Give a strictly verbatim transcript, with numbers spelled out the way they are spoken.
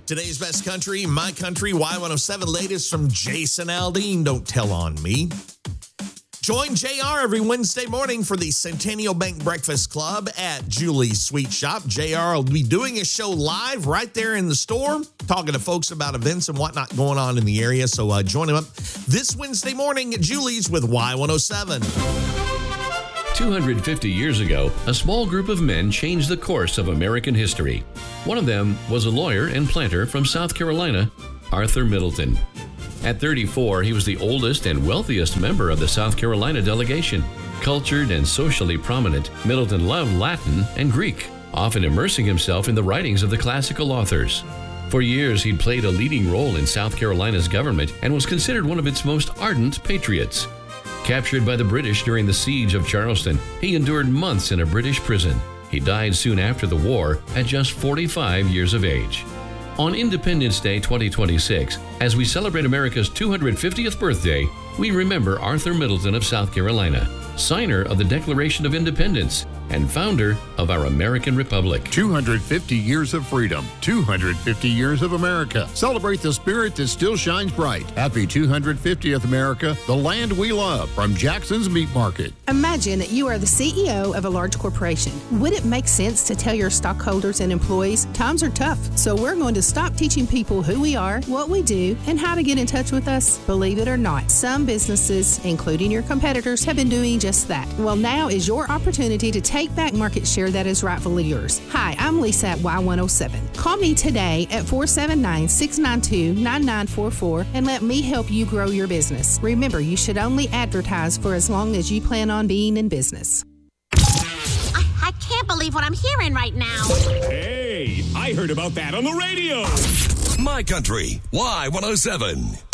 Today's best country, My Country, Y one oh seven, latest from Jason Aldean, Don't Tell on Me. Join J R every Wednesday morning for the Centennial Bank Breakfast Club at Julie's Sweet Shop. J R will be doing a show live right there in the store, talking to folks about events and whatnot going on in the area. So uh, join him up this Wednesday morning at Julie's with Y one oh seven. two hundred fifty years ago, a small group of men changed the course of American history. One of them was a lawyer and planter from South Carolina, Arthur Middleton. At thirty-four, he was the oldest and wealthiest member of the South Carolina delegation. Cultured and socially prominent, Middleton loved Latin and Greek, often immersing himself in the writings of the classical authors. For years, he'd played a leading role in South Carolina's government and was considered one of its most ardent patriots. Captured by the British during the siege of Charleston, he endured months in a British prison. He died soon after the war at just forty-five years of age. On Independence Day twenty twenty-six, as we celebrate America's two hundred fiftieth birthday, we remember Arthur Middleton of South Carolina, signer of the Declaration of Independence and founder of our American Republic. two hundred fifty years of freedom, two hundred fifty years of America. Celebrate the spirit that still shines bright. Happy two hundred fiftieth America, the land we love, from Jackson's Meat Market. Imagine you are the C E O of a large corporation. Would it make sense to tell your stockholders and employees times are tough? So we're going to stop teaching people who we are, what we do, and how to get in touch with us. Believe it or not, some businesses, including your competitors, have been doing just that. Well, now is your opportunity to take back market share that is rightfully yours. Hi, I'm Lisa at Y one oh seven. Call me today at four seven nine, six nine two, nine nine four four and let me help you grow your business. Remember, you should only advertise for as long as you plan on being in business. I, I can't believe what I'm hearing right now. Hey, I heard about that on the radio. My Country, Y one oh seven.